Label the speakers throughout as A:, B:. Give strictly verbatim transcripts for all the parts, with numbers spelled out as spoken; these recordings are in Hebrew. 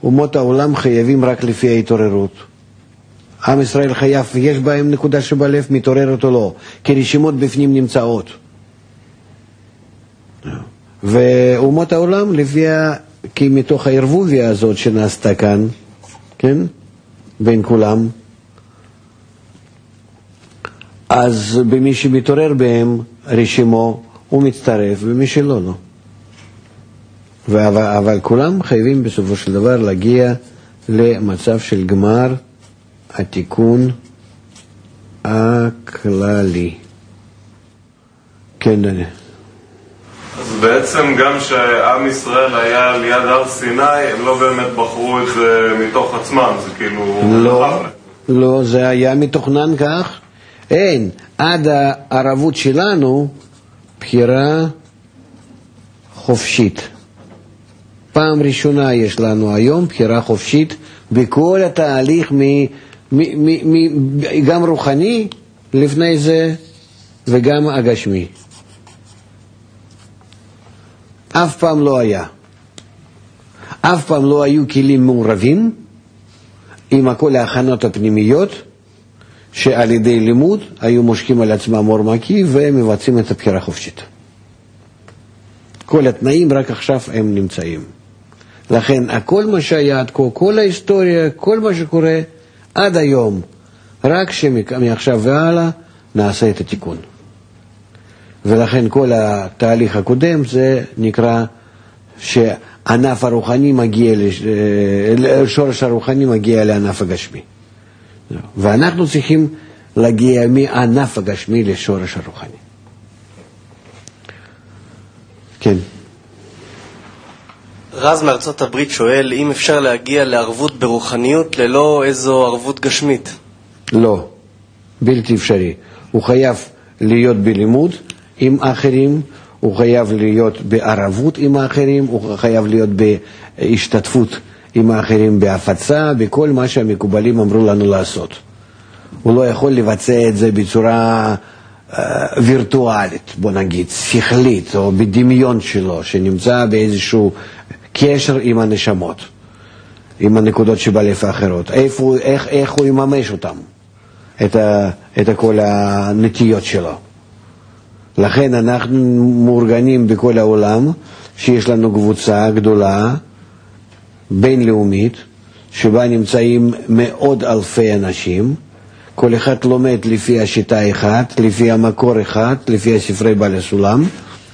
A: אומות העולם חייבים רק לפי ההתעוררות. עם ישראל חייב, יש בהם נקודה שבלב מתעוררת או לא, כי רשימות בפנים נמצאות. ואומות העולם לפי, כי מתוך הערבוביה הזאת שנעשתה כאן, כן? בין כולם, אז במי שמתעורר בהם רשימו הוא מצטרף, ומי שלא, לא. אבל, אבל כולם חייבים בסופו של דבר להגיע למצב של גמר התיקון הכללי. כן, דני.
B: אז בעצם גם שעם ישראל היה ליד הר סיני, הם לא באמת בחרו את זה מתוך עצמם, זה כאילו...
A: לא, לא, זה היה מתוכנן כך. אין, עד הערבות שלנו, בחירה חופשית. פעם ראשונה יש לנו היום בחירה חופשית בכל התהליך, מ, מ, מ, מ, גם רוחני לפני זה וגם הגשמי. אף פעם לא היה. אף פעם לא היו כלים מעורבים עם כל ההכנות הפנימיות שעל ידי לימוד היו מושכים על עצמם אור מקי ומבצעים את הבחירה החופשית. כל התנאים רק עכשיו הם נמצאים. לכן הכל מה שהיה עד כה, כל ההיסטוריה, כל מה שקורה עד היום, רק שמעכשיו והלאה נעשה את התיקון. ולכן כל התהליך הקודם זה נקרא שענף הרוחני מגיע, שורש הרוחני מגיע לענף הגשמי. ואנחנו צריכים להגיע מענף הגשמי לשורש הרוחני. כן.
C: רז מארצות הברית שואל אם אפשר להגיע לערבות ברוחניות ללא איזו ערבות גשמית.
A: לא, בלתי אפשרי. הוא חייב להיות בלימוד עם האחרים, הוא חייב להיות בערבות עם האחרים, הוא חייב להיות בהשתתפות עם האחרים, בהפצה, בכל מה שהמקובלים אמרו לנו לעשות. הוא לא יכול לבצע את זה בצורה uh, וירטואלית, בוא נגיד, שכלית, או בדמיון שלו, שנמצא באיזשהו קשר עם הנשמות, עם הנקודות שבלב האחרות. איפה, איך, איך הוא יממש אותם, את, ה, את כל הנטיות שלו. לכן אנחנו מאורגנים בכל העולם, שיש לנו קבוצה גדולה, בינלאומית, שבה נמצאים מאות אלפי אנשים, כל אחד לומד לפי השיטה אחת, לפי המקור אחד, לפי הספרי בעל הסולם,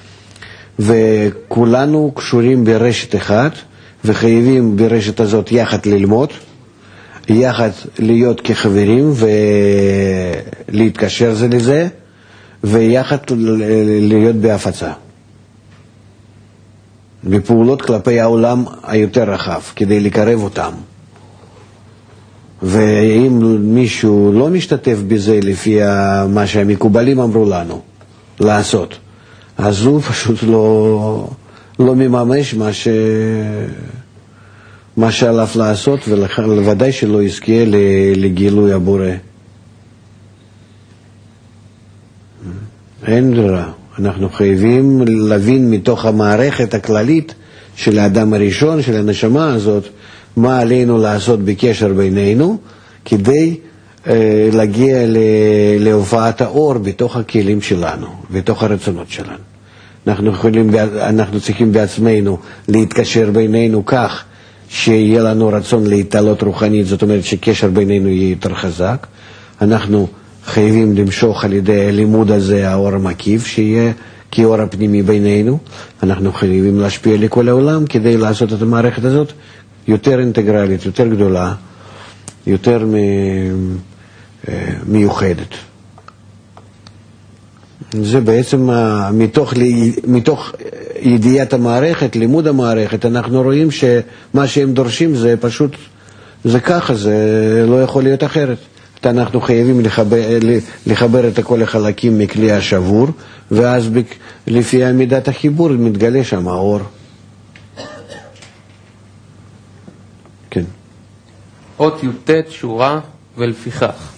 A: וכולנו קשורים ברשת אחת, וחייבים ברשת הזאת יחד ללמוד, יחד להיות כחברים ולהתקשר זה לזה, ויחד להיות בהפצה. בפעולות כלפי העולם היותר רחב, כדי לקרב אותם. ואם מישהו לא משתתף בזה לפי מה שהמקובלים אמרו לנו לעשות, אז הוא פשוט לא, לא מממש מה, ש... מה שעליו לעשות, ולוודאי שלא יזכה לגילוי הבורא. אין ברירה. אנחנו חייבים להבין מתוך המערכת הכללית של האדם הראשון, של הנשמה הזאת, מה עלינו לעשות בקשר בינינו, כדי אה, להגיע ל- להופעת האור בתוך הכלים שלנו, בתוך הרצונות שלנו. אנחנו, יכולים, אנחנו צריכים בעצמנו להתקשר בינינו כך, שיהיה לנו רצון להתעלות רוחנית, זאת אומרת שקשר בינינו יהיה יותר חזק. אנחנו חייבים למשוך על ידי הלימוד הזה האור המקיף, שיהיה כאור הפנימי בינינו. אנחנו חייבים להשפיע לכל העולם כדי לעשות את המערכת הזאת יותר אינטגרלית, יותר גדולה, יותר מיוחדת. זה בעצם מתוך, מתוך ידיעת המערכת, לימוד המערכת, אנחנו רואים שמה שהם דורשים זה פשוט, זה ככה, זה לא יכול להיות אחרת. אנחנו חייבים לחבר, לחבר את כל החלקים מכלי השבור, ואז לפי מידת החיבור מתגלה שם האור. כן.
D: אות י"ט שורה ולפיכך.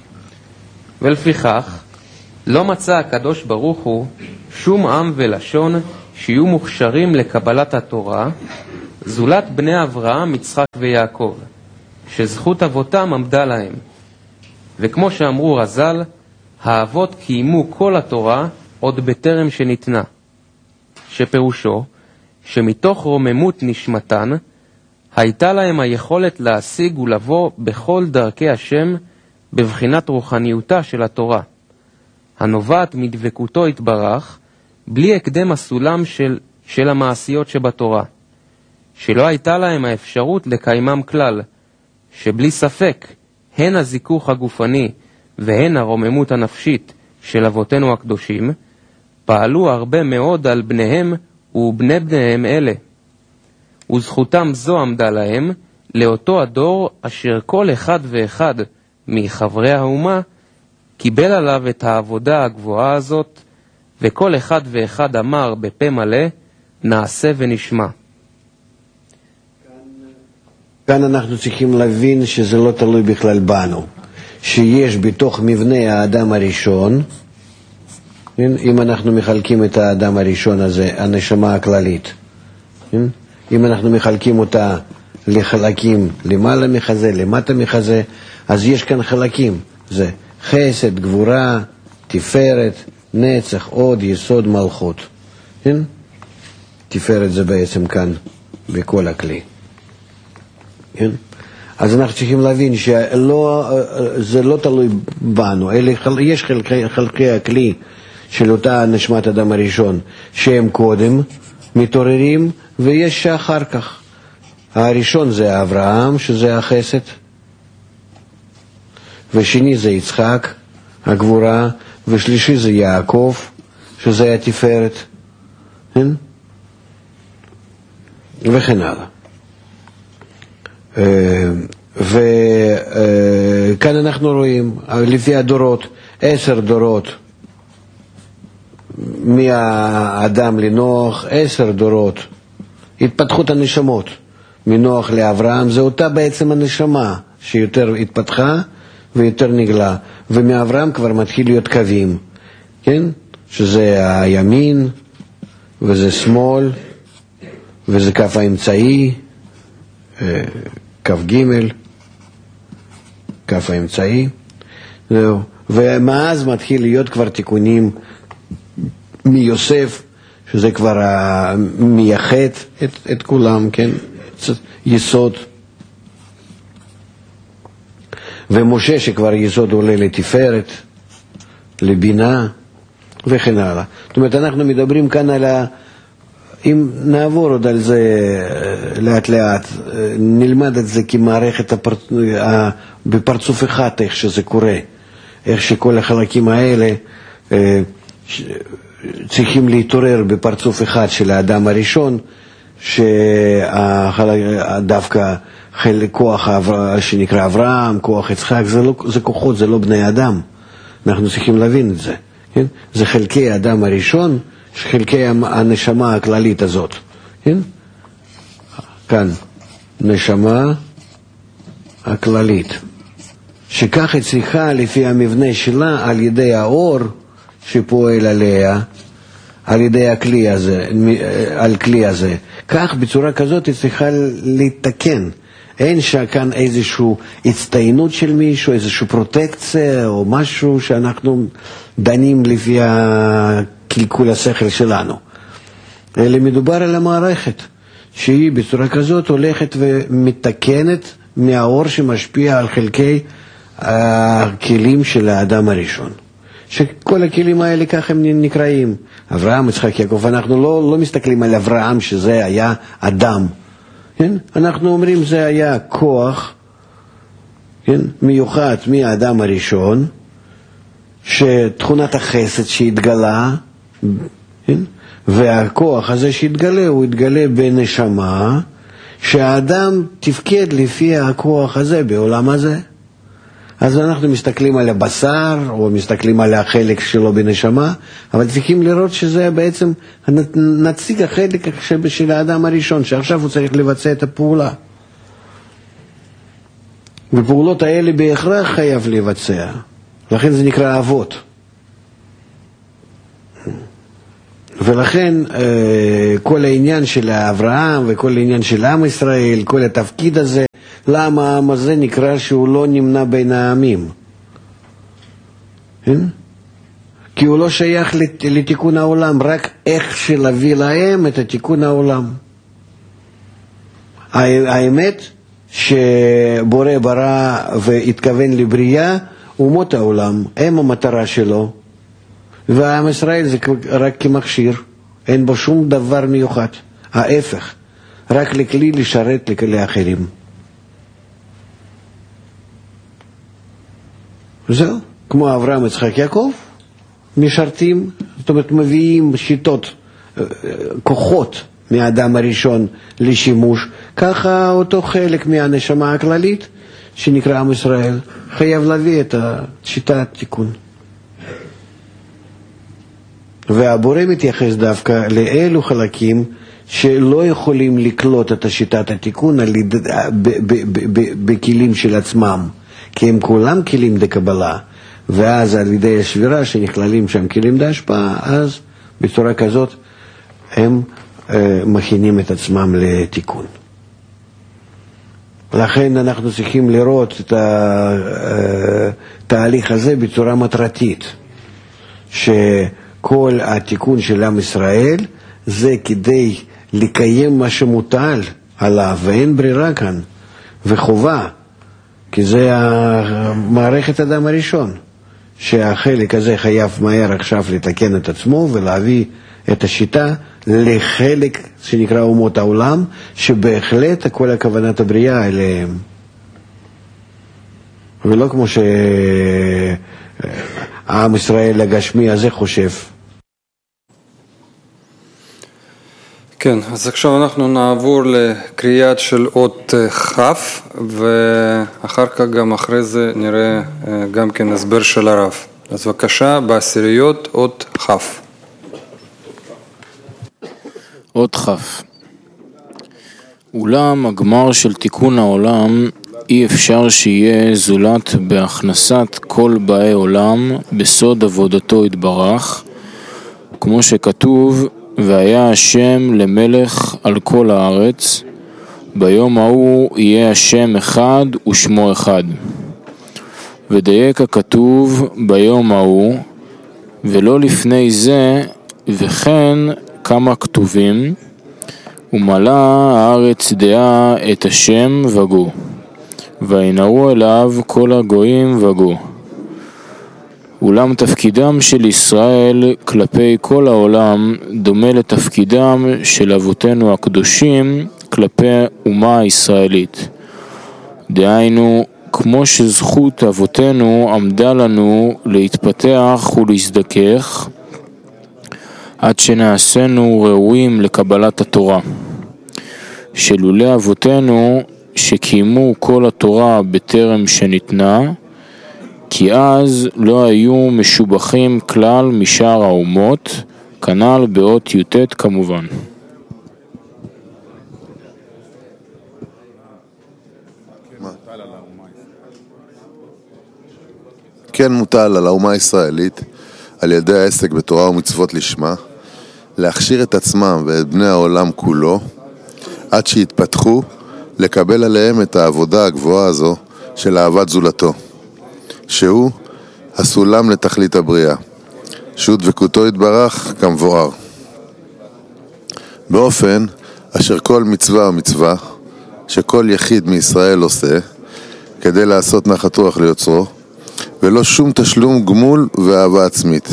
D: ולפיכך לא מצא הקדוש ברוך הוא שום עם ולשון שיהיו מוכשרים לקבלת התורה, זולת בני אברהם, יצחק ויעקב, שזכות אבותם עמדה להם. וכמו שאמרו רז"ל, האבות קיימו כל התורה עוד בטרם שניתנה, שפירושו שמתוך רוממות נשמתן הייתה להם היכולת להשיג ולבוא בכל דרכי השם בבחינת רוחניותה של התורה, הנובעת מדבקותו התברך, בלי הקדם הסולם של, של המעשיות שבתורה, שלא הייתה להם האפשרות לקיימם כלל, שבלי ספק הן הזיכוך הגופני והן הרוממות הנפשית של אבותינו הקדושים, פעלו הרבה מאוד על בניהם ובני בניהם אלה. וזכותם זו עמדה להם לאותו הדור אשר כל אחד ואחד מחברי האומה קיבל עליו את העבודה הגבוהה הזאת, וכל אחד ואחד אמר בפה מלא, נעשה ונשמע.
A: כאן אנחנו צריכים להבין שזה לא תלוי בכלל בנו, שיש בתוך מבנה האדם הראשון, אם אנחנו מחלקים את האדם הראשון הזה, הנשמה הכללית, אם אנחנו מחלקים אותה לחלקים למעלה מחזה, למטה מחזה, אז יש כאן חלקים, זה חסד, גבורה, תפארת, נצח, עוד, יסוד, מלכות. תפארת זה בעצם כאן בכל הכלי. אז אנחנו צריכים להבין שזה לא תלוי בנו, אלא יש חלקי, חלקי הכלי של אותה נשמת אדם הראשון שהם קודם מתעוררים, ויש שאחר כך. הראשון זה אברהם, שזה החסד, ושני זה יצחק, הגבורה, ושלישי זה יעקב, שזה התפארת, וכן הלאה. וכאן אנחנו רואים, לפי הדורות, עשר דורות מהאדם לנוח, עשר דורות, התפתחות הנשמות, מנוח לאברהם, זה אותה בעצם הנשמה שיותר התפתחה ויותר נגלה, ומאברהם כבר מתחיל להיות קווים, כן? שזה הימין וזה שמאל וזה כף האמצעי, כף ג', כף האמצעי, זהו. ומאז מתחיל להיות כבר תיקונים מיוסף, שזה כבר מייחד את, את כולם, כן? יסוד. ומשה שכבר יסוד עולה לתפארת, לבינה, וכן הלאה. זאת אומרת, אנחנו מדברים כאן על ה... אם נעבור עוד על זה לאט לאט, נלמד את זה כמערכת הפר... בפרצוף אחד, איך שזה קורה, איך שכל החלקים האלה צריכים להתעורר בפרצוף אחד של האדם הראשון, שדווקא חלק כוח שנקרא אברהם, כוח יצחק, זה, לא, זה כוחות, זה לא בני אדם. אנחנו צריכים להבין את זה. כן? זה חלקי האדם הראשון, חלקי הנשמה הכללית הזאת. כן? כאן, נשמה הכללית. שכך היא צריכה לפי המבנה שלה על ידי האור שפועל עליה, על ידי הכלי הזה, על כלי הזה. כך בצורה כזאת היא צריכה להתקן. אין שכאן איזושהי הצטיינות של מישהו, איזושהי פרוטקציה או משהו שאנחנו דנים לפי קלקול השכל שלנו. אלא מדובר על המערכת, שהיא בצורה כזאת הולכת ומתקנת מהאור שמשפיע על חלקי הכלים של האדם הראשון. שכל הכלים האלה כך הם נקראים. אברהם, יצחק, יעקב, אנחנו לא, לא מסתכלים על אברהם שזה היה אדם. כן? אנחנו אומרים זה היה כוח, כן? מיוחד מהאדם הראשון, שתכונת החסד שהתגלה, כן? והכוח הזה שהתגלה, הוא התגלה בנשמה, שהאדם תפקד לפי הכוח הזה בעולם הזה. אז אנחנו מסתכלים על הבשר, או מסתכלים על החלק שלו בנשמה, אבל צריכים לראות שזה בעצם נציג החלק של האדם הראשון, שעכשיו הוא צריך לבצע את הפעולה. ופעולות האלה בהכרח חייב לבצע. לכן זה נקרא אבות. ולכן כל העניין של אברהם וכל העניין של עם ישראל, כל התפקיד הזה, למה העם הזה נקרא שהוא לא נמנה בין העמים? כן? כי הוא לא שייך לתיקון העולם, רק איך שלהביא להם את התיקון העולם. האמת שבורא ברא והתכוון לבריאה, אומות העולם, הם המטרה שלו. והעם ישראל זה רק כמכשיר, אין בו שום דבר מיוחד, ההפך, רק לכלי לשרת לאחרים. זהו, כמו אברהם, יצחק, יעקב, משרתים, זאת אומרת מביאים שיטות, כוחות מהאדם הראשון לשימוש, ככה אותו חלק מהנשמה הכללית שנקרא עם ישראל, חייב להביא את שיטת התיקון. והבורא מתייחס דווקא לאלו חלקים שלא יכולים לקלוט את שיטת התיקון בכלים של עצמם, כי הם כולם כלים דקבלה, ואז על ידי השבירה שנכללים שם כלים דהשפעה, אז בצורה כזאת הם אה, מכינים את עצמם לתיקון. לכן אנחנו צריכים לראות את התהליך הזה בצורה מטרתית, שכל התיקון של עם ישראל זה כדי לקיים מה שמוטל עליו, ואין ברירה כאן, וחובה, כי זה מערכת אדם הראשון, שהחלק הזה חייב מהר עכשיו לתקן את עצמו ולהביא את השיטה לחלק שנקרא אומות העולם, שבהחלט כל הכוונת הבריאה אליהם. ולא כמו שהעם ישראל הגשמי הזה חושב.
E: כן, אז עכשיו אנחנו נעבור לקריאת של אות חף, ואחר כך גם אחרי זה נראה גם כן הסבר של הרב. אז בבקשה, בעשיריות אות חף.
F: אות חף. אולם הגמר של תיקון העולם אי אפשר שיהיה זולת בהכנסת כל באי עולם בסוד עבודתו יתברך, כמו שכתוב, והיה השם למלך על כל הארץ, ביום ההוא יהיה השם אחד ושמו אחד. ודייק הכתוב ביום ההוא, ולא לפני זה, וכן כמה כתובים, ומלא הארץ דעה את השם וגו, וינערו אליו כל הגויים וגו. אולם תפקידם של ישראל כלפי כל העולם דומה לתפקידם של אבותינו הקדושים כלפי אומה הישראלית. דהיינו, כמו שזכות אבותינו עמדה לנו להתפתח ולהזדכך, עד שנעשינו ראויים לקבלת התורה. שלולא אבותינו שקיימו כל התורה בטרם שניתנה, כי אז לא היו משובחים כלל משאר האומות, כנ"ל באות י"ט כמובן.
G: כן מוטל על האומה הישראלית, על ידי העסק בתורה ומצוות לשמה, להכשיר את עצמם ואת בני העולם כולו, עד שיתפתחו לקבל עליהם את העבודה הגבוהה הזו של אהבת זולתו, שהוא הסולם לתכלית הבריאה, שהוא דבקותו יתברך כמבואר. באופן אשר כל מצווה ומצווה שכל יחיד מישראל עושה, כדי לעשות נחת רוח ליוצרו, ולא שום תשלום גמול ואהבה עצמית.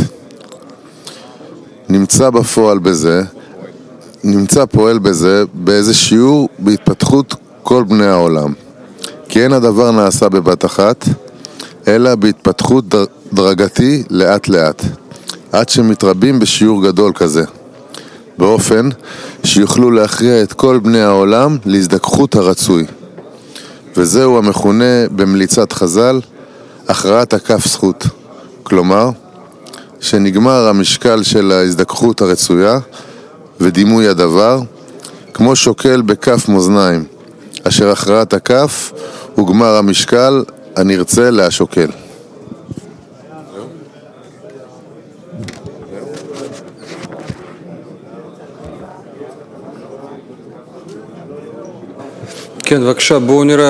G: נמצא בפועל בזה, נמצא פועל בזה באיזה שיעור בהתפתחות כל בני העולם. כי אין הדבר נעשה בבת אחת, אלא בהתפתחות דרגתי לאט לאט, עד שמתרבים בשיעור גדול כזה, באופן שיוכלו להכריע את כל בני העולם להזדככות הרצוי. וזהו המכונה במליצת חז"ל הכרעת הכף זכות, כלומר שנגמר המשקל של ההזדככות הרצויה ודימוי הדבר, כמו שוקל בכף מאזניים, אשר הכרעת הכף הוא גמר המשקל הנרצה להשוקל.
E: כן, בבקשה, בואו נראה